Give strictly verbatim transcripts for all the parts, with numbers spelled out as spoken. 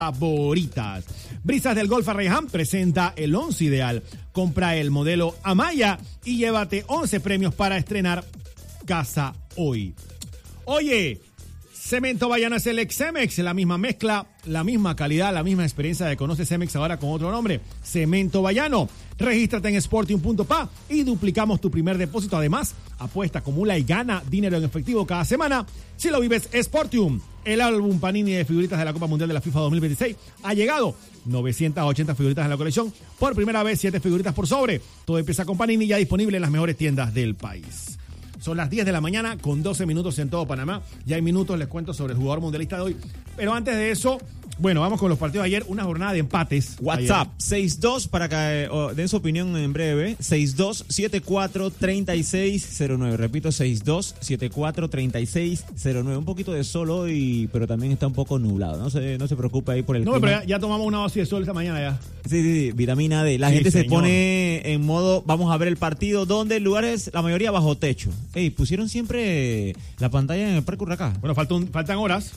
favoritas. Brisas del Golf Arraiján presenta el once ideal. Compra el modelo Amaya y llévate once premios para estrenar casa hoy. Oye, Cemento Bayano es el ex Cemex, la misma mezcla, la misma calidad, la misma experiencia de conoce Cemex ahora con otro nombre, Cemento Bayano. Regístrate en sportium punto p a y duplicamos tu primer depósito. Además, apuesta, acumula y gana dinero en efectivo cada semana si lo vives Sportium. El álbum Panini de figuritas de la Copa Mundial de la FIFA dos mil veintiséis ha llegado. novecientas ochenta figuritas en la colección. Por primera vez, siete figuritas por sobre. Todo empieza con Panini, ya disponible en las mejores tiendas del país. Son las diez de la mañana con doce minutos en todo Panamá. Ya hay minutos, les cuento sobre el jugador mundialista de hoy. Pero antes de eso, bueno, vamos con los partidos de ayer. Una jornada de empates. WhatsApp, seis dos para que oh, den su opinión en breve. seis dos siete cuatro tres seis cero nueve. Repito, seis dos siete cuatro tres seis cero nueve. Un poquito de sol hoy, pero también está un poco nublado. No se, no se preocupe ahí por el No, clima. pero ya, ya tomamos una dosis de sol esta mañana ya. Sí, sí, sí, vitamina D. La Sí, gente señor. se pone en modo, vamos a ver el partido, donde el lugar es la mayoría bajo techo. Ey, pusieron siempre la pantalla en el Parque Urracá. Bueno, faltan, faltan horas.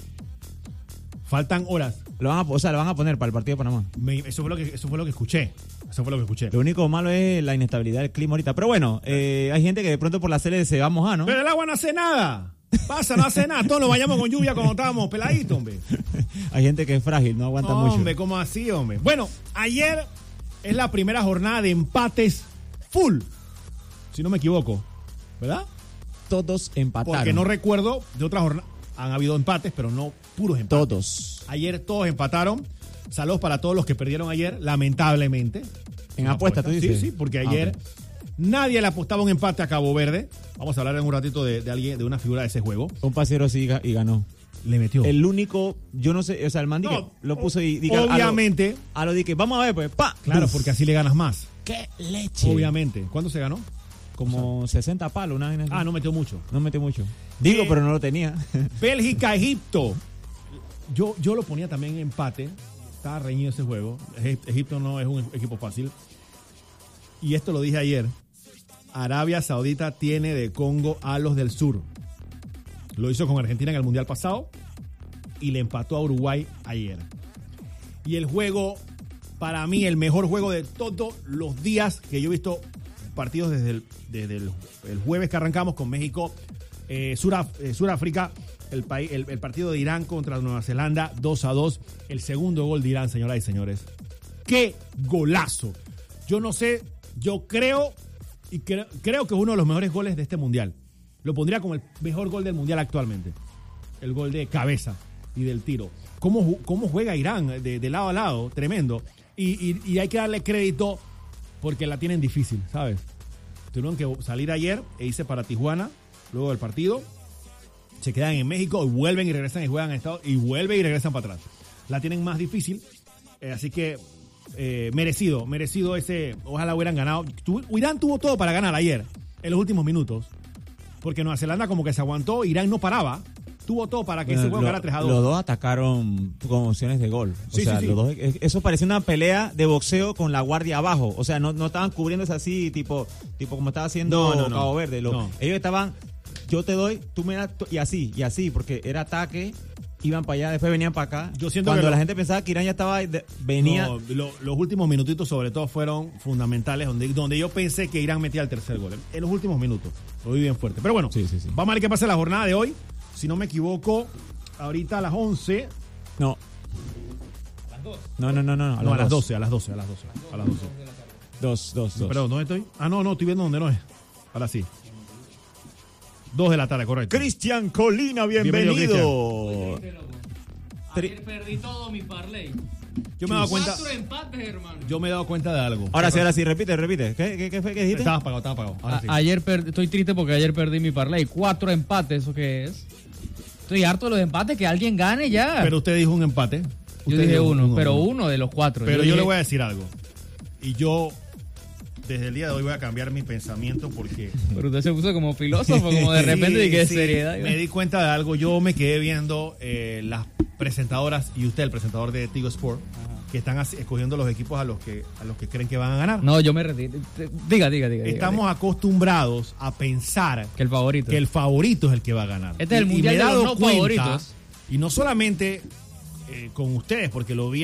Faltan horas. Lo van a, o sea, lo van a poner para el partido de Panamá. Me- eso, fue lo que, eso fue lo que escuché. Eso fue lo que escuché. Lo único malo es la inestabilidad del clima ahorita. Pero bueno, eh, hay gente que de pronto por la Cele se va a mojar, ¿no? Pero el agua no hace nada. Pasa, no hace nada. Todos nos bañamos con lluvia cuando estábamos peladitos, hombre. Hay gente que es frágil, no aguanta No, mucho. hombre, ¿cómo así, hombre? Bueno, ayer es la primera jornada de empates full. Si no me equivoco. ¿Verdad? Todos empataron. Porque no recuerdo de otras jornadas. Han habido empates, pero no puros empates. Todos. Ayer todos empataron. Saludos para todos los que perdieron ayer, lamentablemente. En apuesta, tú dices. Sí, sí, porque Ah, ayer ok. nadie le apostaba un empate a Cabo Verde. Vamos a hablar en un ratito de, de alguien, de una figura de ese juego. Un pasero sí ga- y ganó. Le metió. El único, yo no sé, o sea, el man di que No, lo puso y diga, obviamente. A lo, a lo di que, vamos a ver, pues, pa. Claro, Uf, porque así le ganas más. ¡Qué leche! Obviamente. ¿Cuándo se ganó? Como sesenta palos, una vaina así. Ah, no metió mucho. No metió mucho. Digo, Eh, pero no lo tenía. Bélgica, Egipto. Yo, yo lo ponía también en empate. Estaba reñido ese juego. Eg- Egipto no es un equipo fácil. Y esto lo dije ayer. Arabia Saudita tiene de Congo a los del sur. Lo hizo con Argentina en el Mundial pasado y le empató a Uruguay ayer. Y el juego, para mí, el mejor juego de todos los días que yo he visto partidos desde el, desde el, el jueves que arrancamos con México, eh, Suraf, eh, Suráfrica, el, país, el, el partido de Irán contra Nueva Zelanda, dos a dos. El segundo gol de Irán, señoras y señores. ¡Qué golazo! Yo no sé, yo creo, y cre- creo que es uno de los mejores goles de este mundial. Lo pondría como el mejor gol del mundial actualmente. El gol de cabeza y del tiro. ¿Cómo, ju- cómo juega Irán de, de lado a lado? Tremendo. Y, y, y hay que darle crédito porque la tienen difícil, ¿sabes? Tuvieron que salir ayer e irse para Tijuana luego del partido. Se quedan en México y vuelven y regresan y juegan a Estados y vuelven y regresan para atrás. La tienen más difícil, eh, así que eh, merecido, merecido ese. Ojalá hubieran ganado. Tu, Irán tuvo todo para ganar ayer, en los últimos minutos, porque Nueva Zelanda como que se aguantó, Irán no paraba, tuvo todo para que Bueno, ese juego lo- ganara tres a dos. Los dos atacaron con opciones de gol. O Sí, sea, sí, sí. los dos, eso parecía una pelea de boxeo con la guardia abajo. O sea, no, no estaban cubriéndose así, tipo, tipo como estaba haciendo No, no, no. Cabo Verde. Lo- No. Ellos estaban, yo te doy, tú me das, y así, y así, porque era ataque, iban para allá, después venían para acá. Yo siento Cuando que la lo- gente pensaba que Irán ya estaba, de- venía. No, lo- los últimos minutitos sobre todo fueron fundamentales, donde, donde yo pensé que Irán metía el tercer gol. En los últimos minutos. Lo vi bien fuerte. Pero bueno, Sí, sí, sí. vamos a ver qué pasa en la jornada de hoy. Si no me equivoco, ahorita a las once. No. No, no, no, no. No, a las doce, a las doce, a las doce. A las doce. Dos, dos, dos. Perdón, ¿dónde estoy? Ah, no, no, estoy viendo dónde no es. Ahora sí. Dos de la tarde, correcto. Cristian Colina, Bienvenido, bienvenido. Ayer perdí todo mi parlay. Yo me he dado cuenta, Cuatro empates, hermano. yo me he dado cuenta de algo. Ahora sí, ahora sí, repite, repite. ¿Qué, qué, qué fue que dijiste? Estaba apagado, estaba apagado. Ahora A- sí. Ayer per- estoy triste porque ayer perdí mi parlay. Cuatro empates, ¿eso qué es? Estoy harto de los empates, que alguien gane ya. Pero usted dijo un empate. yo Usted dije dijo uno, un- pero uno de los cuatro. Pero yo dije, le voy a decir algo. Y yo, desde el día de hoy, voy a cambiar mi pensamiento porque... Pero usted se puso como filósofo, como de repente, Sí, y qué sí, seriedad. Me di cuenta de algo. Yo me quedé viendo eh, las presentadoras y usted, el presentador de Tigo Sport, que están así- escogiendo los equipos a los que a los que creen que van a ganar. No, yo me retiro. Diga, diga, diga. Estamos diga. acostumbrados a pensar Que el favorito. que el favorito es el que va a ganar. Este es el Y- y mundial me he de los dado no cuenta, favoritos. Y no solamente eh, con ustedes, porque lo vi